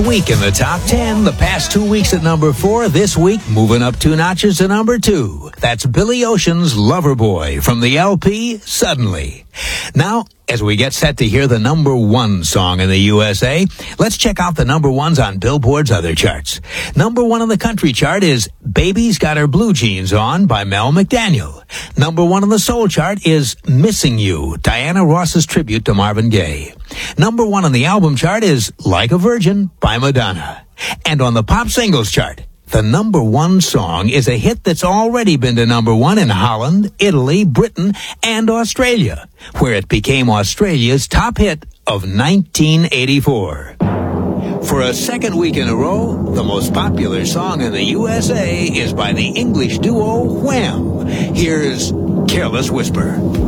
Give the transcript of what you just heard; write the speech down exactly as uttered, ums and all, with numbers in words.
week in the top ten. The past two weeks at number four. This week, moving up two notches to number two. That's Billy Ocean's Loverboy from the L P Suddenly. Now, as we get set to hear the number one song in the U S A, let's check out the number ones on Billboard's other charts. Number one on the country chart is Baby's Got Her Blue Jeans On by Mel McDaniel. Number one on the soul chart is Missing You, Diana Ross's tribute to Marvin Gaye. Number one on the album chart is Like a Virgin by Madonna. And on the pop singles chart, the number one song is a hit that's already been to number one in Holland, Italy, Britain, and Australia, where it became Australia's top hit of nineteen eighty-four. For a second week in a row, the most popular song in the U S A is by the English duo Wham! Here's Careless Whisper.